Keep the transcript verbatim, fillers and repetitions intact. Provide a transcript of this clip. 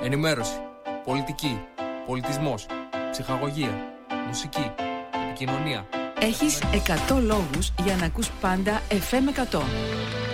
Ενημέρωση, πολιτική, πολιτισμός, ψυχαγωγία, μουσική, επικοινωνία. Έχεις εκατό λόγους για να ακούς πάντα εφ εμ εκατό.